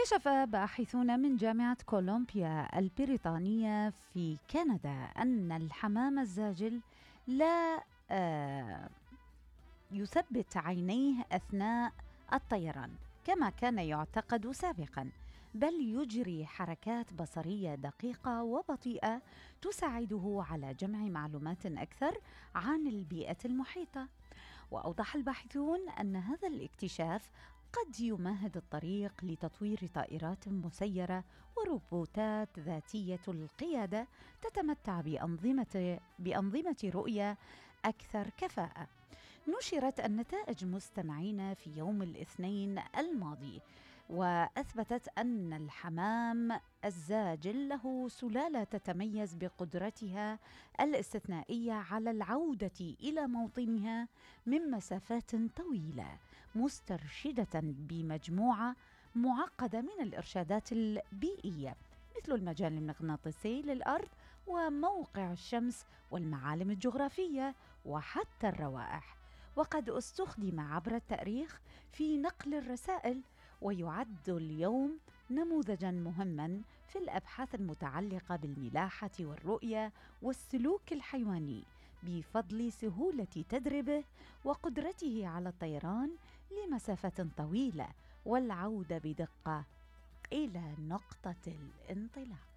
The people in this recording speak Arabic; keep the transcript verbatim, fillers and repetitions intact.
اكتشف باحثون من جامعة كولومبيا البريطانية في كندا أن الحمام الزاجل لا آه، يثبت عينيه أثناء الطيران كما كان يعتقد سابقاً، بل يجري حركات بصرية دقيقة وبطيئة تساعده على جمع معلومات أكثر عن البيئة المحيطة. وأوضح الباحثون أن هذا الاكتشاف قد يمهد الطريق لتطوير طائرات مسيرة وروبوتات ذاتية القيادة تتمتع بأنظمة, بأنظمة رؤية أكثر كفاءة. نشرت النتائج مستمعين في يوم الاثنين الماضي، وأثبتت أن الحمام الزاجل له سلالة تتميز بقدرتها الاستثنائية على العودة إلى موطنها من مسافات طويلة، مسترشدة بمجموعة معقدة من الإرشادات البيئية مثل المجال المغناطيسي للأرض وموقع الشمس والمعالم الجغرافية وحتى الروائح. وقد استخدم عبر التاريخ في نقل الرسائل، ويعد اليوم نموذجاً مهماً في الأبحاث المتعلقة بالملاحة والرؤية والسلوك الحيواني بفضل سهولة تدريبه وقدرته على الطيران لمسافة طويلة والعودة بدقة إلى نقطة الانطلاق.